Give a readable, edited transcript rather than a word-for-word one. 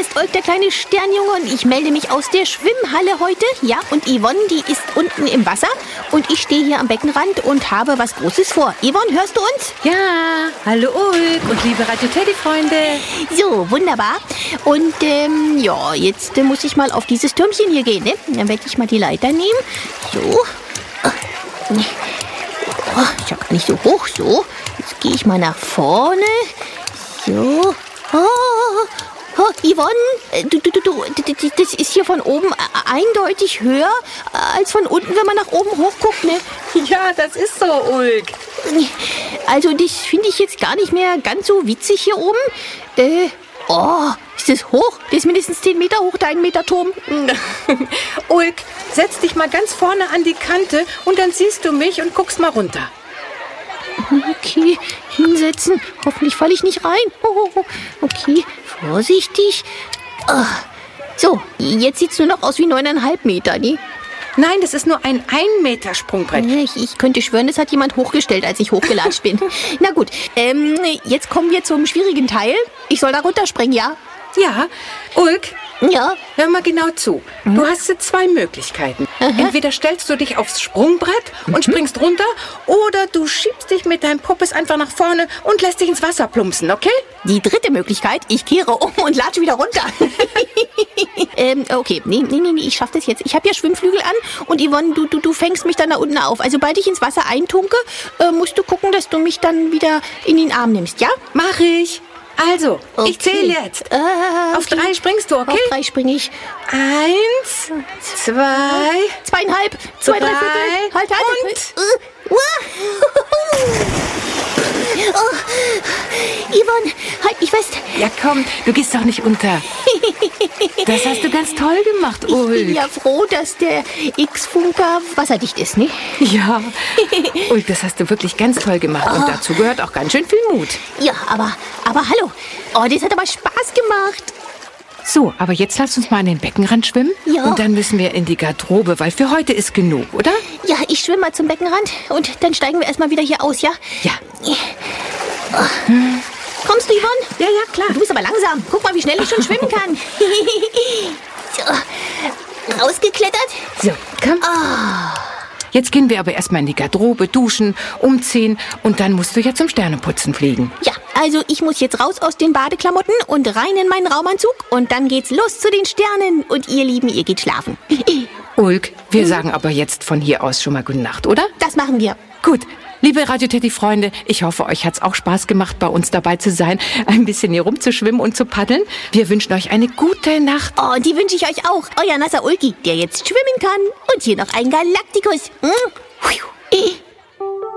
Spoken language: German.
ist Ulk, der kleine Sternjunge, und ich melde mich aus der Schwimmhalle heute. Ja, und Yvonne, die ist unten im Wasser und ich stehe hier am Beckenrand und habe was Großes vor. Yvonne, hörst du uns? Ja, hallo Ulk und liebe Radio Teddy-Freunde. So, wunderbar. Und ja, jetzt muss ich mal auf dieses Türmchen hier gehen, ne? Dann werde ich mal die Leiter nehmen. So. Oh, ist ja gar nicht so hoch, so. Jetzt gehe ich mal nach vorne. So. Oh, Yvonne, du, das ist hier von oben eindeutig höher als von unten, wenn man nach oben hochguckt, ne? Ja, das ist so, Ulk. Also, das finde ich jetzt gar nicht mehr ganz so witzig hier oben. Oh, ist das hoch? Das ist mindestens 10 Meter hoch, dein Meterturm. Ulk, setz dich mal ganz vorne an die Kante und dann siehst du mich und guckst mal runter. Okay, hinsetzen. Hoffentlich falle ich nicht rein. Okay, vorsichtig. So, jetzt sieht es nur noch aus wie 9,5 Meter, ne? Nein, das ist nur ein 1-Meter-Sprungbrett. Ich könnte schwören, das hat jemand hochgestellt, als ich hochgelatscht bin. Na gut, jetzt kommen wir zum schwierigen Teil. Ich soll da runterspringen, ja? Ja, Ulk, ja. Hör mal genau zu. Du hast jetzt 2 Möglichkeiten. Entweder stellst du dich aufs Sprungbrett und springst runter, oder du schiebst dich mit deinem Poppes einfach nach vorne und lässt dich ins Wasser plumpsen, okay? Die dritte Möglichkeit, ich kehre um und latsche wieder runter. Okay, nee, ich schaff das jetzt. Ich habe ja Schwimmflügel an und Yvonne, du fängst mich dann da unten auf. Also, sobald ich ins Wasser eintunke, musst du gucken, dass du mich dann wieder in den Arm nimmst, ja? Mach ich. Also, okay. Ich zähle jetzt. Auf 3 springst du, okay? Auf 3 springe ich. 1, 2, 2,5, 2 3 Halt. Und... Yvonne, halt mich fest. Ja, komm, du gehst doch nicht unter. Das hast du ganz toll gemacht, Ulk. Ich bin ja froh, dass der X-Funker wasserdicht ist, ne? Ja, Ulk, das hast du wirklich ganz toll gemacht. Und dazu gehört auch ganz schön viel Mut. Ja, aber hallo. Oh, das hat aber Spaß gemacht. So, aber jetzt lass uns mal an den Beckenrand schwimmen. Ja. Und dann müssen wir in die Garderobe, weil für heute ist genug, oder? Ja, ich schwimme mal zum Beckenrand und dann steigen wir erstmal wieder hier aus, ja? Ja. Kommst du, Yvonne? Ja, klar. Du bist aber langsam. Guck mal, wie schnell ich schon schwimmen kann. So, rausgeklettert. So, komm. Jetzt gehen wir aber erstmal in die Garderobe, duschen, umziehen und dann musst du ja zum Sterneputzen fliegen. Ja, also ich muss jetzt raus aus den Badeklamotten und rein in meinen Raumanzug und dann geht's los zu den Sternen und ihr Lieben, ihr geht schlafen. Ulk, wir sagen aber jetzt von hier aus schon mal gute Nacht, oder? Das machen wir. Gut. Liebe Radio Teddy-Freunde, ich hoffe, euch hat's auch Spaß gemacht, bei uns dabei zu sein, ein bisschen hier rumzuschwimmen und zu paddeln. Wir wünschen euch eine gute Nacht. Oh, die wünsche ich euch auch. Euer nasser Ulki, der jetzt schwimmen kann. Und hier noch ein Galaktikus.